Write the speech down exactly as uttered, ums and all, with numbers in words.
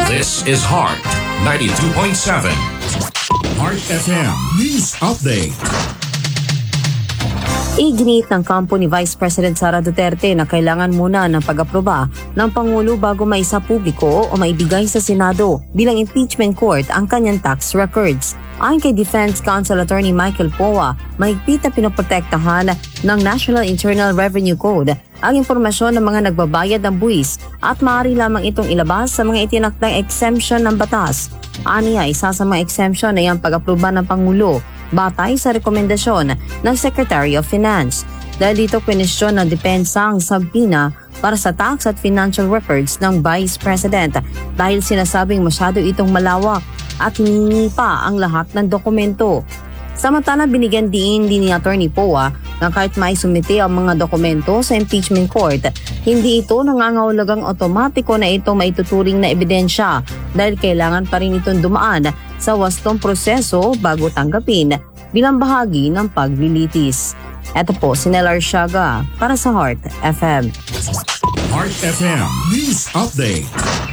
This is Heart ninety-two point seven. Heart F M News Update. Iginit ng kampo ni Vice President Sara Duterte na kailangan muna ng pag-aproba ng Pangulo bago maisa publiko o maibigay sa Senado bilang impeachment court ang kanyang tax records. Ayon kay Defense Counsel Attorney Michael Poa, mahigpit na pinoprotektahan ng National Internal Revenue Code ang impormasyon ng mga nagbabayad ng buwis at maaari lamang itong ilabas sa mga itinakdang exemption ng batas. Aniya, isa sa mga exemption ay ang pag-aproba ng Pangulo batay sa rekomendasyon ng Secretary of Finance. Dahil dito kwenestyon ng depensa ang sabina para sa tax at financial records ng Vice President dahil sinasabing masyado itong malawak at hiningi pa ang lahat ng dokumento. Samantala, binigyan din din ni Attorney Poa na kahit maisumite ang mga dokumento sa impeachment court, hindi ito nangangahulugang otomatiko na ito maituturing na ebidensya dahil kailangan pa rin itong dumaan sa wastong proseso bago tanggapin bilang bahagi ng paglilitis. Ito po si Nel Arsiaga para sa Heart F M. Heart F M News Update.